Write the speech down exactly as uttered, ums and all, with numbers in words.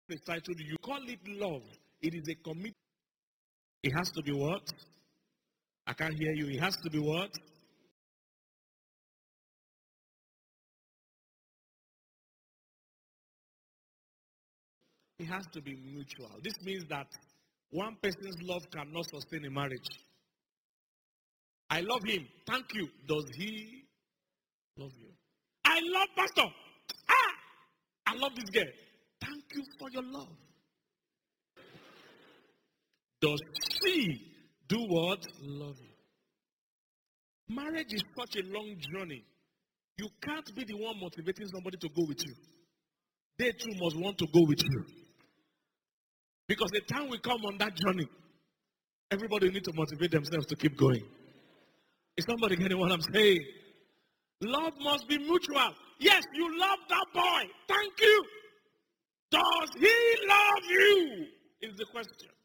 is titled, you call it love. It is a commitment. It has to be what? I can't hear you. It has to be what? It has to be mutual. This means that one person's love cannot sustain a marriage. I love him. Thank you. Does he love you? I love Pastor. Ah! I love this girl. Thank you for your love. Does she do what? Love you. Marriage is such a long journey. You can't be the one motivating somebody to go with you. They too must want to go with you. Because the time we come on that journey, everybody need to motivate themselves to keep going. Is somebody getting what I'm saying? Love must be mutual. Yes, you love that boy. Thank you. Does he love you? Is the question.